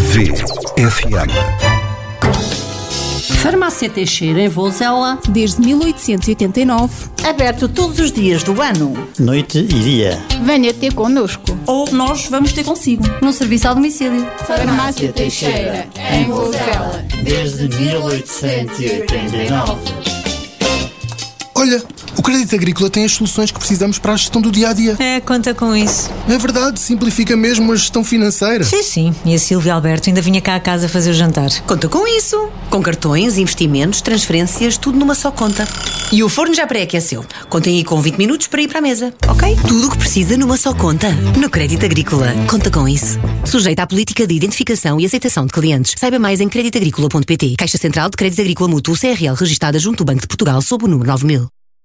VFM. Farmácia Teixeira, em Vozela, desde 1889. Aberto todos os dias do ano. Noite e dia. Venha ter connosco. ou nós vamos ter consigo, no serviço ao domicílio. Farmácia Teixeira, em Vozela, desde 1889. Olha, o Crédito Agrícola tem as soluções que precisamos para a gestão do dia-a-dia. Conta com isso. É verdade, simplifica mesmo a gestão financeira. Sim. E a Silvia Alberto ainda vinha cá a casa fazer o jantar. Conta com isso. Com cartões, investimentos, transferências, tudo numa só conta. E o forno já pré-aqueceu. Contem aí com 20 minutos para ir para a mesa, ok? Tudo o que precisa numa só conta. No Crédito Agrícola. Conta com isso. Sujeita à política de identificação e aceitação de clientes. Saiba mais em creditagricola.pt. Caixa Central de Crédito Agrícola Mútuo CRL, registada junto ao Banco de Portugal sob o número 9000.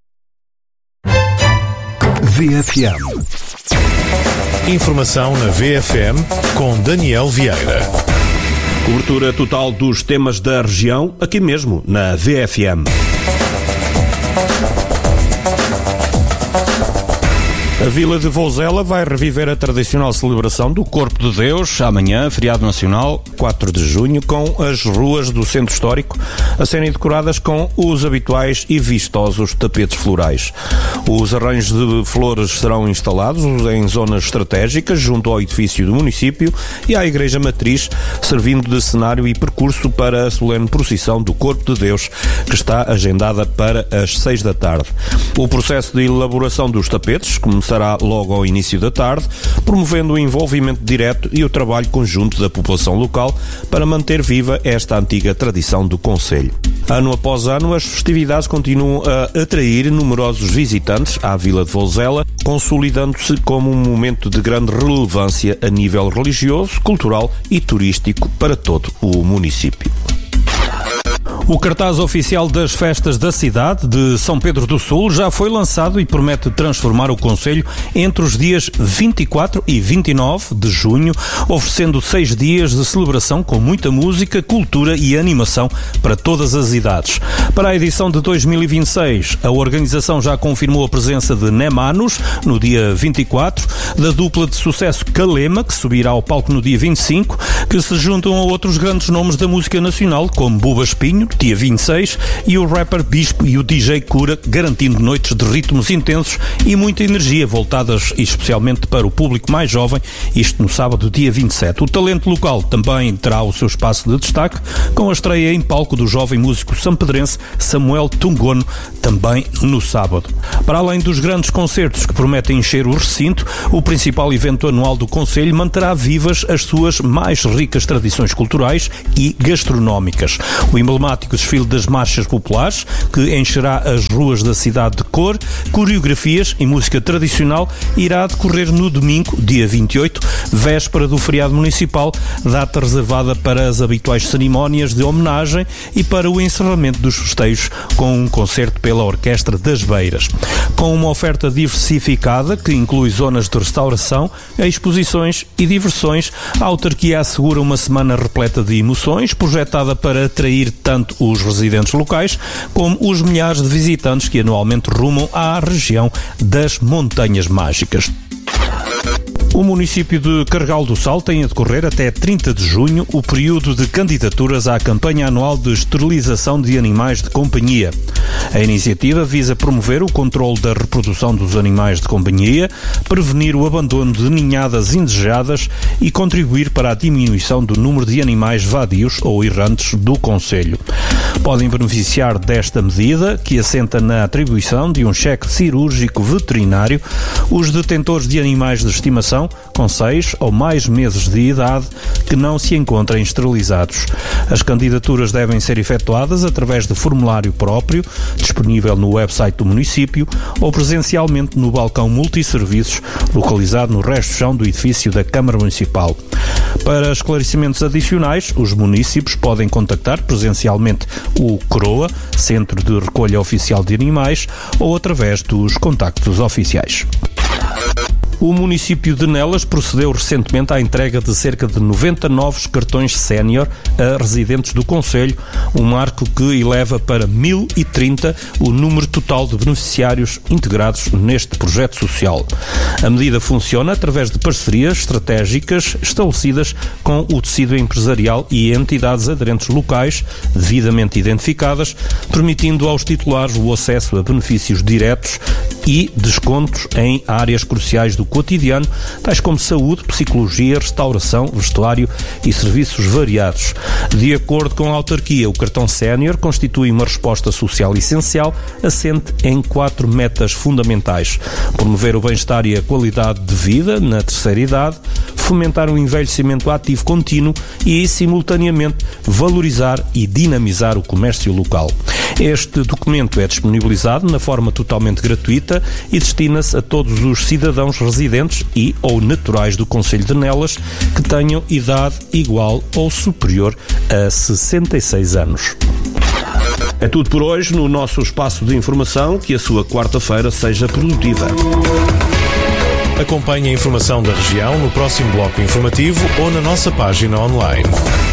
VFM. Informação na VFM com Daniel Vieira. Cobertura total dos temas da região, aqui mesmo, na VFM. A Vila de Vozela vai reviver a tradicional celebração do Corpo de Deus, amanhã, feriado nacional, 4 de junho, com as ruas do centro histórico a serem decoradas com os habituais e vistosos tapetes florais. Os arranjos de flores serão instalados em zonas estratégicas, junto ao edifício do município e à Igreja Matriz, servindo de cenário e percurso para a solene procissão do Corpo de Deus, que está agendada para as 6 da tarde. O processo de elaboração dos tapetes começará logo ao início da tarde, promovendo o envolvimento direto e o trabalho conjunto da população local para manter viva esta antiga tradição do concelho. Ano após ano, as festividades continuam a atrair numerosos visitantes à Vila de Vozela, consolidando-se como um momento de grande relevância a nível religioso, cultural e turístico para todo o município. O cartaz oficial das festas da cidade de São Pedro do Sul já foi lançado e promete transformar o concelho entre os dias 24 e 29 de junho, oferecendo 6 dias de celebração com muita música, cultura e animação para todas as idades. Para a edição de 2026, a organização já confirmou a presença de Nemanos no dia 24, da dupla de sucesso Calema, que subirá ao palco no dia 25, que se juntam a outros grandes nomes da música nacional, como Buba Espinho, dia 26, e o rapper Bispo e o DJ Cura, garantindo noites de ritmos intensos e muita energia, voltadas especialmente para o público mais jovem, isto no sábado, dia 27. O talento local também terá o seu espaço de destaque, com a estreia em palco do jovem músico sampedrense Samuel Tungono, também no sábado. Para além dos grandes concertos que prometem encher o recinto, o principal evento anual do concelho manterá vivas as suas mais ricas tradições culturais e gastronómicas. O emblemático desfile das marchas populares, que encherá as ruas da cidade de cor, coreografias e música tradicional, irá decorrer no domingo, dia 28, véspera do feriado municipal, data reservada para as habituais cerimónias de homenagem e para o encerramento dos festejos com um concerto pela Orquestra das Beiras. Com uma oferta diversificada, que inclui zonas de restauração, exposições e diversões, a autarquia assegura uma semana repleta de emoções, projetada para atrair tanto os residentes locais como os milhares de visitantes que anualmente rumam à região das Montanhas Mágicas. O município de Carregal do Sal tem a decorrer até 30 de junho o período de candidaturas à campanha anual de esterilização de animais de companhia. A iniciativa visa promover o controle da reprodução dos animais de companhia, prevenir o abandono de ninhadas indesejadas e contribuir para a diminuição do número de animais vadios ou errantes do concelho. Podem beneficiar desta medida, que assenta na atribuição de um cheque cirúrgico veterinário, os detentores de animais de estimação com 6 ou mais meses de idade que não se encontrem esterilizados. As candidaturas devem ser efetuadas através de formulário próprio, disponível no website do município, ou presencialmente no balcão multisserviços, localizado no resto-chão do edifício da Câmara Municipal. Para esclarecimentos adicionais, os munícipes podem contactar presencialmente o CROA, Centro de Recolha Oficial de Animais, ou através dos contactos oficiais. O município de Nelas procedeu recentemente à entrega de cerca de 90 novos cartões sénior a residentes do concelho, um marco que eleva para 1030 o número total de beneficiários integrados neste projeto social. A medida funciona através de parcerias estratégicas estabelecidas com o tecido empresarial e entidades aderentes locais, devidamente identificadas, permitindo aos titulares o acesso a benefícios diretos e descontos em áreas cruciais do cotidiano, tais como saúde, psicologia, restauração, vestuário e serviços variados. De acordo com a autarquia, o cartão sénior constitui uma resposta social essencial, assente em 4 metas fundamentais: promover o bem-estar e a qualidade de vida na terceira idade, fomentar um envelhecimento ativo contínuo e, simultaneamente, valorizar e dinamizar o comércio local. Este documento é disponibilizado na forma totalmente gratuita e destina-se a todos os cidadãos residentes e ou naturais do concelho de Nelas que tenham idade igual ou superior a 66 anos. É tudo por hoje no nosso espaço de informação. Que a sua quarta-feira seja produtiva. Acompanhe a informação da região no próximo bloco informativo ou na nossa página online.